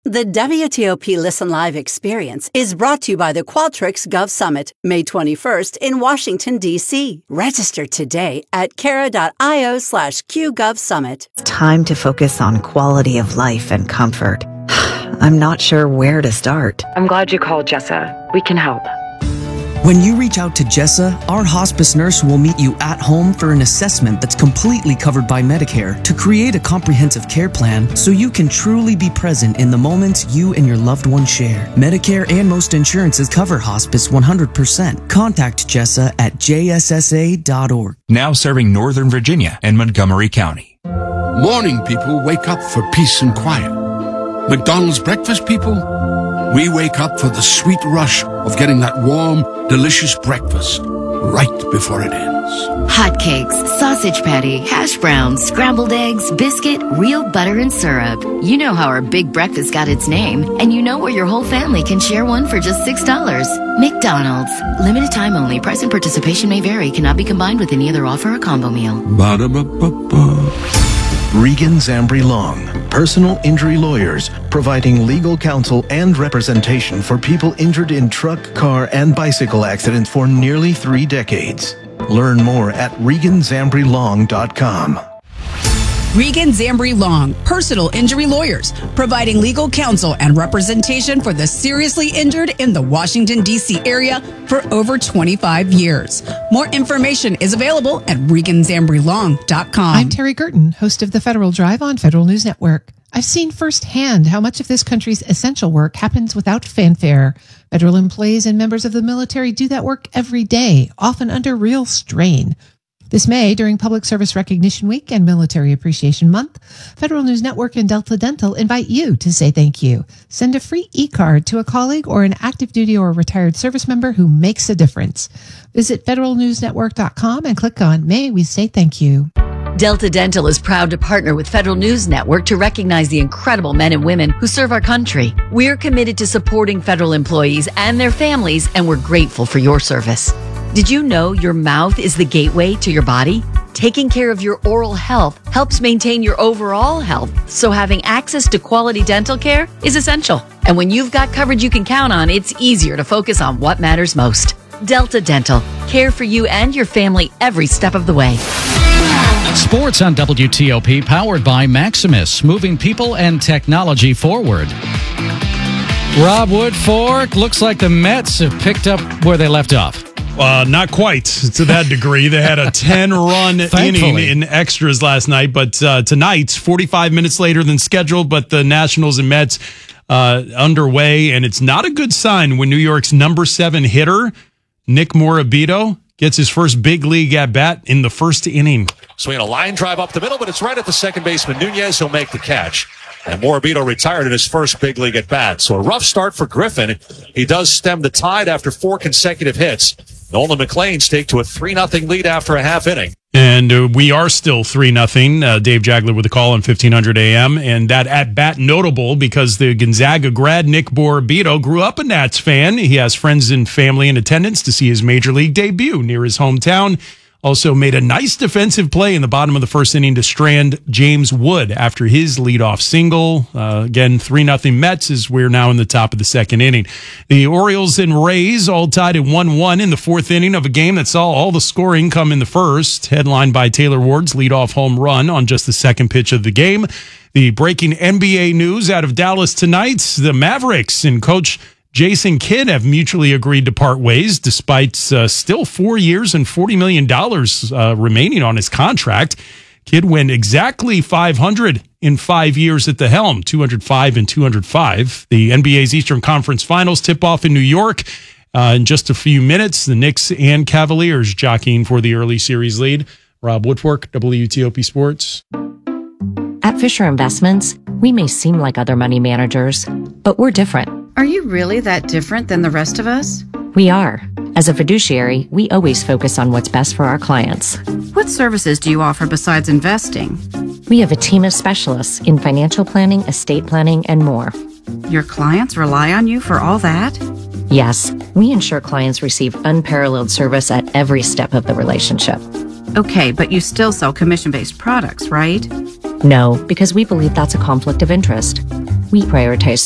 The WTOP Listen Live experience is brought to you by the Qualtrics Gov Summit, May 21st in Washington, D.C. Register today at Carat.io/QGovSummit. It's time to focus on quality of life and comfort. I'm not sure where to start. I'm glad you called, Jessa. We can help. When you reach out to Jessa, our hospice nurse will meet you at home for an assessment that's completely covered by Medicare to create a comprehensive care plan so you can truly be present in the moments you and your loved one share. Medicare and most insurances cover hospice 100%. Contact Jessa at jssa.org. Now serving Northern Virginia and Montgomery County. Morning people wake up for peace and quiet. McDonald's breakfast people, we wake up for the sweet rush of getting that warm, delicious breakfast right before it ends. Hotcakes, sausage patty, hash browns, scrambled eggs, biscuit, real butter and syrup. You know how our big breakfast got its name, and you know where your whole family can share one for just $6. McDonald's. Limited time only. Price and participation may vary. Cannot be combined with any other offer or combo meal. Ba-da-ba-ba-ba. Regan Zambri Long, personal injury lawyers, providing legal counsel and representation for people injured in truck, car, and bicycle accidents for nearly 3 decades. Learn more at reganzambrilong.com. Regan Zambri Long, personal injury lawyers, providing legal counsel and representation for the seriously injured in the Washington, D.C. area for over 25 years. More information is available at reganzambrilong.com. I'm Terry Gerton, host of The Federal Drive on Federal News Network. I've seen firsthand how much of this country's essential work happens without fanfare. Federal employees and members of the military do that work every day, often under real strain. This May, during Public Service Recognition Week and Military Appreciation Month, Federal News Network and Delta Dental invite you to say thank you. Send a free e-card to a colleague or an active duty or retired service member who makes a difference. Visit federalnewsnetwork.com and click on May We Say Thank You. Delta Dental is proud to partner with Federal News Network to recognize the incredible men and women who serve our country. We're committed to supporting federal employees and their families, and we're grateful for your service. Did you know your mouth is the gateway to your body? Taking care of your oral health helps maintain your overall health, so having access to quality dental care is essential. And when you've got coverage you can count on, it's easier to focus on what matters most. Delta Dental. Care for you and your family every step of the way. Sports on WTOP, powered by Maximus, moving people and technology forward. Rob Woodfork, looks like the Mets have picked up where they left off. Not quite to that degree. They had a 10-run inning in extras last night, but tonight, 45 minutes later than scheduled, but the Nationals and Mets underway, and it's not a good sign when New York's number 7 hitter, Nick Morabito, gets his first big league at-bat in the first inning. Swinging a line drive up the middle, but it's right at the second baseman, Nunez. He'll make the catch. And Morabito retired in his first big league at-bat. So a rough start for Griffin. He does stem the tide after 4 consecutive hits. Nolan McLean's take to a 3-0 lead after a half inning. And we are still 3-0. Dave Jagler with a call on 1500 AM. And that at-bat notable because the Gonzaga grad Nick Morabito grew up a Nats fan. He has friends and family in attendance to see his major league debut near his hometown. Also made a nice defensive play in the bottom of the first inning to strand James Wood after his leadoff single. Again, 3-0 Mets as we're now in the top of the second inning. The Orioles and Rays all tied at 1-1 in the fourth inning of a game that saw all the scoring come in the first, headlined by Taylor Ward's leadoff home run on just the second pitch of the game. The breaking NBA news out of Dallas tonight, the Mavericks and coach Jason Kidd have mutually agreed to part ways despite still 4 years and $40 million remaining on his contract. Kidd went exactly 500 in 5 years at the helm, 205 and 205. The NBA's Eastern Conference Finals tip off in New York in just a few minutes. The Knicks and Cavaliers jockeying for the early series lead. Rob Woodfork, WTOP Sports. At Fisher Investments, we may seem like other money managers, but we're different. Are you really that different than the rest of us? We are. As a fiduciary, we always focus on what's best for our clients. What services do you offer besides investing? We have a team of specialists in financial planning, estate planning, and more. Your clients rely on you for all that? Yes, we ensure clients receive unparalleled service at every step of the relationship. Okay, but you still sell commission-based products, right? No, because we believe that's a conflict of interest. We prioritize